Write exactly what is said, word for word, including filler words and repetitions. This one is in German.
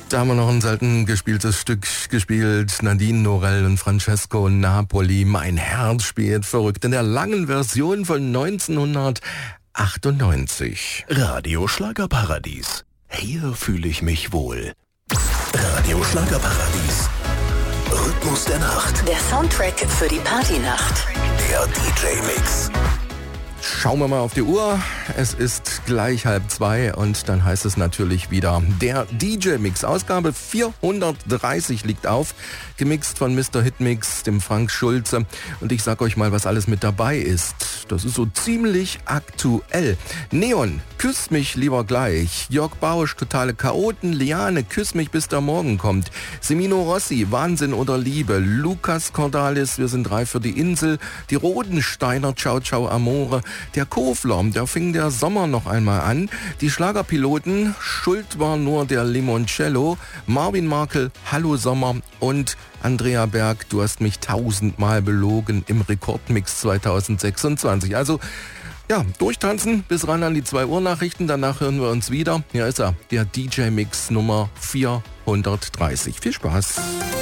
Da haben wir noch ein selten gespieltes Stück gespielt. Nadine Norell und Francesco Napoli. Mein Herz spielt verrückt in der langen Version von neunzehnhundertachtundneunzig. Radio Schlagerparadies. Hier fühle ich mich wohl. Radio Schlagerparadies. Rhythmus der Nacht. Der Soundtrack für die Partynacht. Der D J-Mix. Schauen wir mal auf die Uhr. Es ist gleich halb zwei und dann heißt es natürlich wieder der D J-Mix. Ausgabe vierhundertdreißig liegt auf, gemixt von Mister Hitmix, dem Frank Schulze. Und ich sag euch mal, was alles mit dabei ist. Das ist so ziemlich aktuell. Neon, küss mich lieber gleich. Jörg Bausch, totale Chaoten. Liane, küss mich bis der Morgen kommt. Semino Rossi, Wahnsinn oder Liebe. Lukas Cordalis, wir sind drei für die Insel. Die Rodensteiner, Ciao Ciao Amore. Der Kofler, da fing der Sommer noch einmal an. Die Schlagerpiloten, Schuld war nur der Limoncello. Marvin Markel, Hallo Sommer. Und Andrea Berg, du hast mich tausendmal belogen im Rekordmix zweitausendsechsundzwanzig. Also, ja, durchtanzen bis ran an die zwei Uhr Nachrichten. Danach hören wir uns wieder. Hier ist er, der D J-Mix Nummer vierhundertdreißig. Viel Spaß.